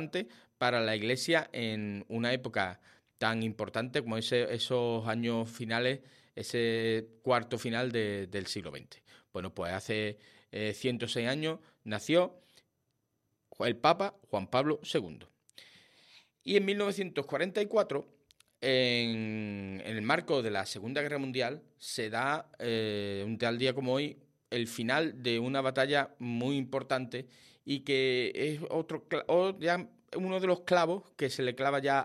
importante para la Iglesia en una época tan importante como esos años finales, ese cuarto final del siglo XX. Bueno, pues hace 106 años nació el Papa Juan Pablo II. Y en 1944, en el marco de la Segunda Guerra Mundial, se da, un tal día como hoy, el final de una batalla muy importante y que es ya uno de los clavos que se le clava ya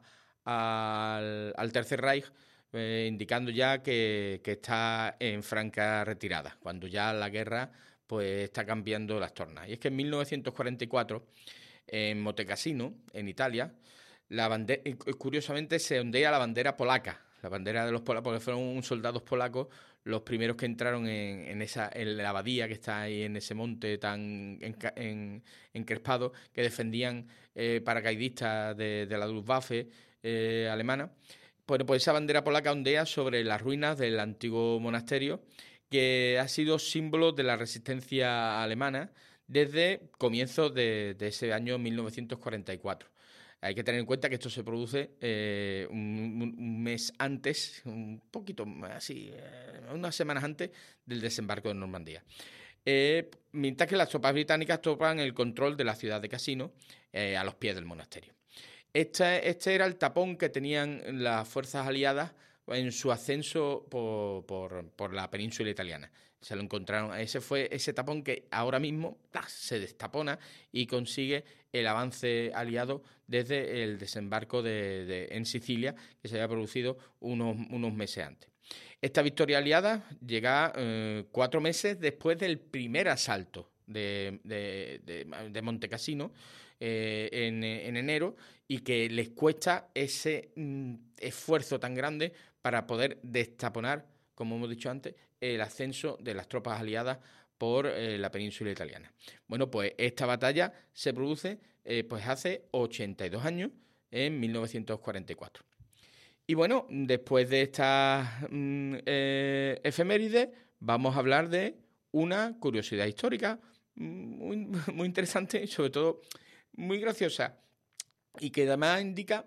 al Tercer Reich, indicando ya que está en franca retirada, cuando ya la guerra pues está cambiando las tornas. Y es que en 1944, en Montecassino, en Italia, curiosamente se ondea la bandera polaca, la bandera de los polacos, porque fueron soldados polacos los primeros que entraron en la abadía que está ahí en ese monte tan encrespado, que defendían paracaidistas de la Luftwaffe alemana. Bueno, pues esa bandera polaca ondea sobre las ruinas del antiguo monasterio, que ha sido símbolo de la resistencia alemana desde comienzos de ese año 1944. Hay que tener en cuenta que esto se produce un mes antes, un poquito así, unas semanas antes del desembarco de Normandía. Mientras que las tropas británicas toman el control de la ciudad de Cassino a los pies del monasterio. Este era el tapón que tenían las fuerzas aliadas en su ascenso por la península italiana. Se lo encontraron. Ese fue ese tapón que ahora mismo se destapona y consigue el avance aliado desde el desembarco en Sicilia, que se había producido unos meses antes. Esta victoria aliada llega 4 meses después del primer asalto de Montecassino en enero, y que les cuesta ese esfuerzo tan grande para poder destaponar, como hemos dicho antes, el ascenso de las tropas aliadas por la península italiana. Bueno, pues esta batalla se produce pues hace 82 años, en 1944. Y bueno, después de estas efemérides, vamos a hablar de una curiosidad histórica muy interesante y sobre todo muy graciosa, y que además indica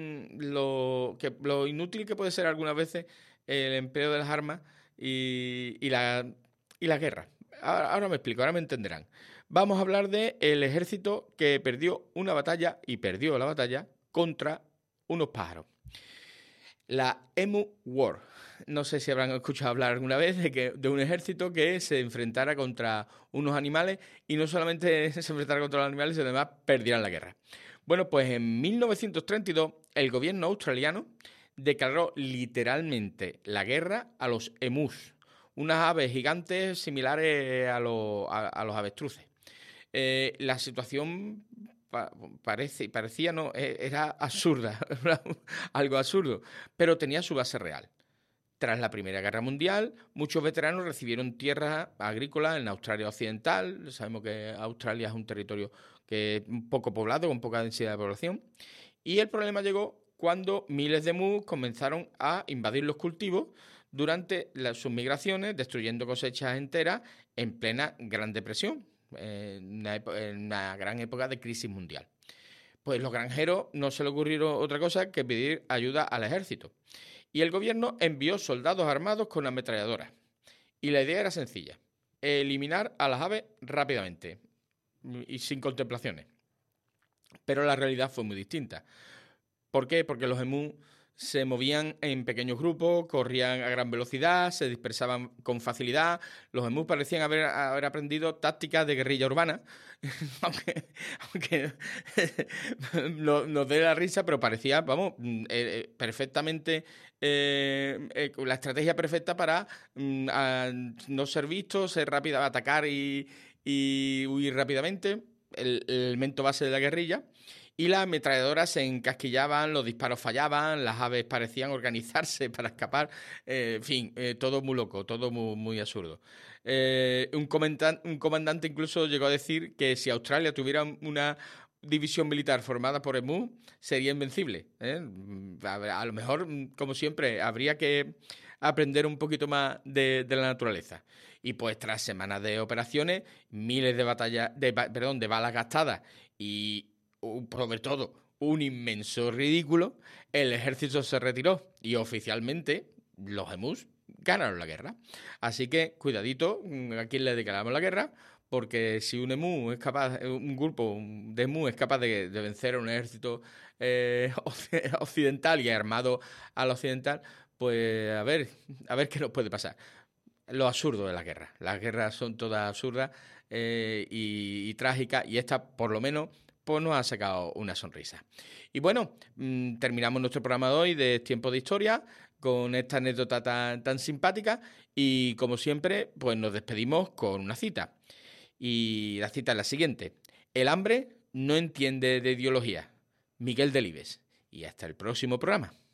lo inútil que puede ser algunas veces el empleo de las armas y la guerra. Ahora me explico, ahora me entenderán. Vamos a hablar del ejército que perdió una batalla y perdió la batalla contra unos pájaros. La Emu War. No sé si habrán escuchado hablar alguna vez de un ejército que se enfrentara contra unos animales, y no solamente se enfrentara contra los animales, sino además perdieran la guerra. Bueno, pues en 1932 el gobierno australiano declaró literalmente la guerra a los emus, unas aves gigantes similares a los avestruces. La situación parecía, no, era absurda, algo absurdo, pero tenía su base real. Tras la Primera Guerra Mundial, muchos veteranos recibieron tierras agrícolas en Australia Occidental. Sabemos que Australia es un territorio que es poco poblado, con poca densidad de población. Y el problema llegó cuando miles de emus comenzaron a invadir los cultivos durante sus migraciones, destruyendo cosechas enteras en plena Gran Depresión, en una gran época de crisis mundial. Pues los granjeros no se les ocurrió otra cosa que pedir ayuda al ejército. Y el gobierno envió soldados armados con ametralladoras. Y la idea era sencilla: eliminar a las aves rápidamente y sin contemplaciones. Pero la realidad fue muy distinta. ¿Por qué? Porque los emus se movían en pequeños grupos, corrían a gran velocidad, se dispersaban con facilidad. Los emus parecían haber aprendido tácticas de guerrilla urbana, aunque nos dé la risa, pero parecía, vamos, perfectamente la estrategia perfecta para no ser vistos, ser rápido, atacar y huir rápidamente, el elemento base de la guerrilla. Y las ametralladoras se encasquillaban, los disparos fallaban, las aves parecían organizarse para escapar. En fin, todo muy loco, todo muy, muy absurdo. Un comandante incluso llegó a decir que si Australia tuviera una división militar formada por emus, sería invencible. A lo mejor, como siempre, habría que aprender un poquito más de la naturaleza. Y pues tras semanas de operaciones, miles de balas gastadas y sobre todo, un inmenso ridículo, el ejército se retiró y oficialmente los emus ganaron la guerra. Así que cuidadito a quién le declaramos la guerra, porque si un emu es capaz, un grupo de emu es capaz de vencer a un ejército occidental y armado al occidental, pues a ver qué nos puede pasar. Lo absurdo de la guerra. Las guerras son todas absurdas y trágicas, y esta, por lo menos, pues nos ha sacado una sonrisa. Y bueno, terminamos nuestro programa de hoy de Tiempo de Historia con esta anécdota tan simpática, y como siempre, pues nos despedimos con una cita. Y la cita es la siguiente: el hambre no entiende de ideología. Miguel Delibes. Y hasta el próximo programa.